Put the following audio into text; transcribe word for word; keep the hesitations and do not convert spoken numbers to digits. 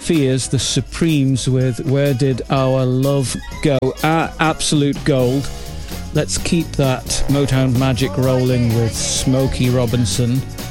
Fears, the Supremes with Where Did Our Love Go? Ah, absolute gold. Let's keep that Motown magic rolling with Smokey Robinson.